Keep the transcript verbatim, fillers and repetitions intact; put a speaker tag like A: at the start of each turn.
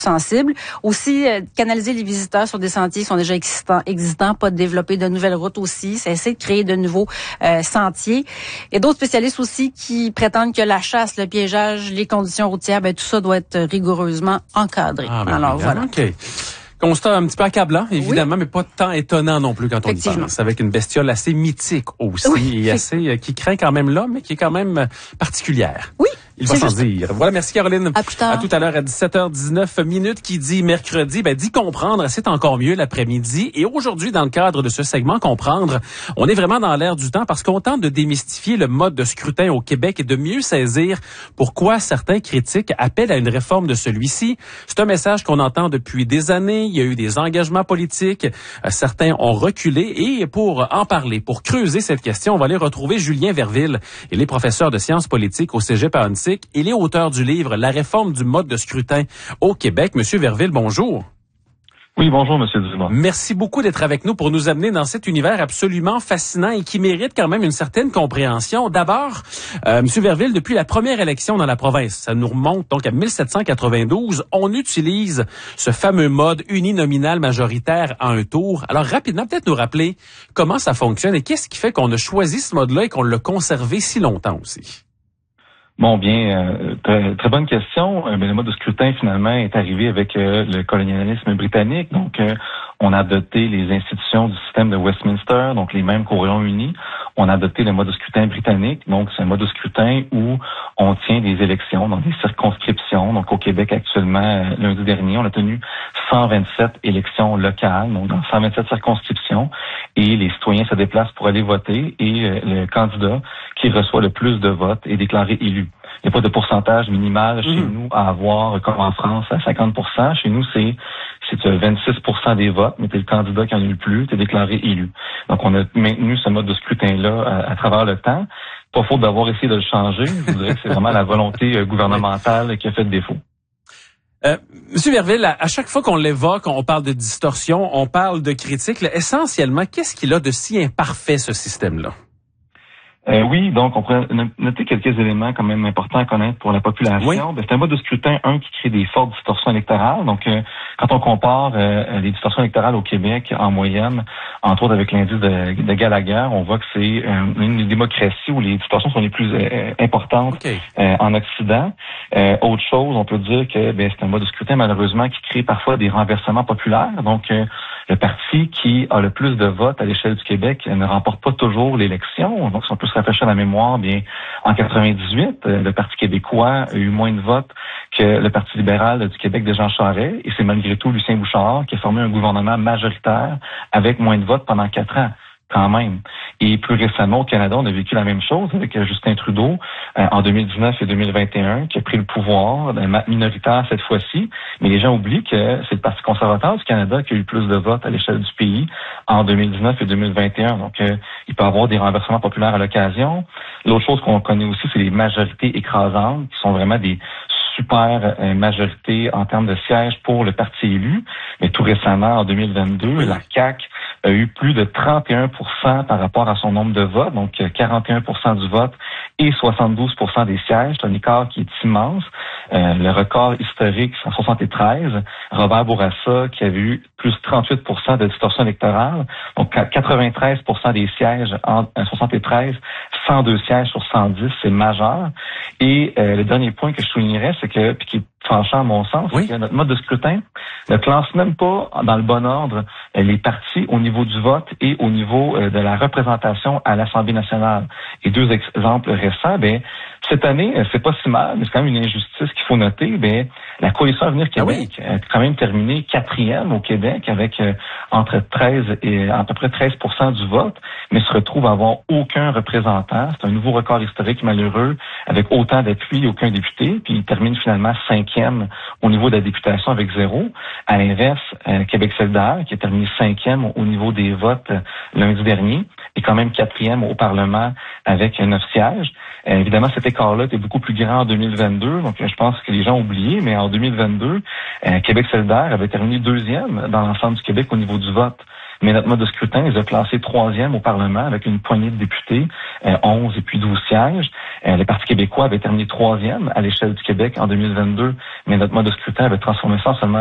A: sensibles. Aussi, euh, canaliser les visiteurs sur des sentiers qui sont déjà existants, existants pas de développer de nouvelles routes aussi. C'est essayer de créer de nouveaux euh, sentiers. Et d'autres spécialistes aussi qui prétendent que la chasse, le piégeage, les conditions routières, ben tout ça doit être rigoureusement encadré.
B: Ah, ben,
A: Alors voilà.
B: OK. Constat un petit peu accablant, évidemment,
A: oui.
B: mais pas tant étonnant non plus quand on y pense. Avec une bestiole assez mythique aussi, oui. et assez euh, qui craint quand même l'homme, mais qui est quand même euh, particulière.
A: Oui.
B: Il va s'en dire. Voilà, merci Caroline.
A: À plus tard.
B: À tout à l'heure à dix-sept heures dix-neuf minutes, qui dit mercredi, ben dit comprendre, c'est encore mieux l'après-midi. Et aujourd'hui, dans le cadre de ce segment comprendre, on est vraiment dans l'air du temps parce qu'on tente de démystifier le mode de scrutin au Québec et de mieux saisir pourquoi certains critiques appellent à une réforme de celui-ci. C'est un message qu'on entend depuis des années. Il y a eu des engagements politiques. Certains ont reculé. Et pour en parler, pour creuser cette question, on va aller retrouver Julien Verville. Il est professeur de sciences politiques au Cégep à Huntsic. Il est auteur du livre « La réforme du mode de scrutin au Québec ». Monsieur Verville, bonjour.
C: Oui, bonjour, Monsieur Dumas.
B: Merci beaucoup d'être avec nous pour nous amener dans cet univers absolument fascinant et qui mérite quand même une certaine compréhension. D'abord, euh, Monsieur Verville, depuis la première élection dans la province, ça nous remonte donc à mille sept cent quatre-vingt-douze, on utilise ce fameux mode uninominal majoritaire à un tour. Alors rapidement, peut-être nous rappeler comment ça fonctionne et qu'est-ce qui fait qu'on a choisi ce mode-là et qu'on l'a conservé si longtemps aussi.
C: Bon, bien, euh, très, très bonne question. Euh, mais le mode de scrutin, finalement, est arrivé avec euh, le colonialisme britannique. Donc, euh, on a adopté les institutions du système de Westminster, donc les mêmes qu'au Royaume-Uni. On a adopté le mode de scrutin britannique. Donc, c'est un mode de scrutin où on tient des élections dans des circonscriptions. Donc, au Québec, actuellement, euh, lundi dernier, on a tenu cent vingt-sept élections locales, donc dans cent vingt-sept circonscriptions. Et les citoyens se déplacent pour aller voter. Et euh, le candidat qui reçoit le plus de votes est déclaré élu. Il n'y a pas de pourcentage minimal chez mmh. nous à avoir, comme en France, à cinquante pour cent. Chez nous, c'est si tu as vingt-six pour cent des votes, mais tu es le candidat qui en a eu le plus, tu es déclaré élu. Donc, on a maintenu ce mode de scrutin-là à, à travers le temps. Pas faute d'avoir essayé de le changer. Je dirais que c'est vraiment la volonté euh, gouvernementale qui a fait défaut.
B: Euh, Monsieur Verville, à, à chaque fois qu'on l'évoque, on parle de distorsion, on parle de critique. Là, essentiellement, qu'est-ce qu'il a de si imparfait, ce système-là?
C: Euh, oui, donc on pourrait noter quelques éléments quand même importants à connaître pour la population. Oui. Ben, c'est un mode de scrutin, un, qui crée des fortes distorsions électorales. Donc, euh, quand on compare euh, les distorsions électorales au Québec en moyenne, entre autres avec l'indice de, de Gallagher, on voit que c'est euh, une démocratie où les distorsions sont les plus euh, importantes okay. euh, en Occident. Euh, autre chose, on peut dire que ben, c'est un mode de scrutin malheureusement qui crée parfois des renversements populaires. Donc, euh, le parti qui a le plus de votes à l'échelle du Québec ne remporte pas toujours l'élection. Donc, si on peut se rafraîchir la mémoire, bien, en quatre-vingt-dix-huit, le Parti québécois a eu moins de votes que le Parti libéral du Québec de Jean Charest. Et c'est malgré tout Lucien Bouchard qui a formé un gouvernement majoritaire avec moins de votes pendant quatre ans. Quand même. Et plus récemment, au Canada, on a vécu la même chose avec Justin Trudeau euh, en deux mille dix-neuf et deux mille vingt et un, qui a pris le pouvoir, minoritaire cette fois-ci. Mais les gens oublient que c'est le Parti conservateur du Canada qui a eu le plus de votes à l'échelle du pays en deux mille dix-neuf et deux mille vingt et un. Donc, euh, il peut y avoir des renversements populaires à l'occasion. L'autre chose qu'on connaît aussi, c'est les majorités écrasantes, qui sont vraiment des super euh, majorité en termes de sièges pour le parti élu. Mais tout récemment, en deux mille vingt-deux, la C A Q a eu plus de trente et un pour cent par rapport à son nombre de votes, donc quarante et un pour cent du vote et soixante-douze pour cent des sièges. C'est un écart qui est immense. Euh, le record historique, c'est en soixante-treize. Robert Bourassa, qui avait eu plus trente-huit pour cent de distorsion électorale, donc quatre-vingt-treize pour cent des sièges en soixante-treize, cent deux sièges sur cent dix, c'est majeur. Et euh, le dernier point que je soulignerais, c'est que, puis qui est tranchant à mon sens, oui. c'est que notre mode de scrutin ne classe même pas dans le bon ordre les partis au niveau du vote et au niveau de la représentation à l'Assemblée nationale. Et deux exemples récents, ben cette année, c'est pas si mal, mais c'est quand même une injustice qu'il faut noter. Ben la Coalition Avenir Québec ah oui. a quand même terminé quatrième au Québec avec euh, entre treize et à peu près treize pour cent du vote, mais se retrouve à avoir aucun représentant. C'est un nouveau record historique malheureux avec autant d'appui et aucun député. Puis il termine finalement cinquième au niveau de la députation avec zéro. À l'inverse, euh, Québec solidaire qui a terminé cinquième au niveau des votes euh, lundi dernier et quand même quatrième au Parlement avec neuf sièges. Euh, évidemment, cet écart-là était beaucoup plus grand en deux mille vingt-deux, donc je pense que les gens ont oublié, mais en deux mille vingt-deux, euh, Québec solidaire avait terminé deuxième dans l'ensemble du Québec au niveau du vote. Mais notre mode de scrutin les a classés troisième au Parlement avec une poignée de députés, euh, onze et puis douze sièges. Euh, le Parti québécois avait terminé troisième à l'échelle du Québec en deux mille vingt-deux, mais notre mode de scrutin avait transformé ça en seulement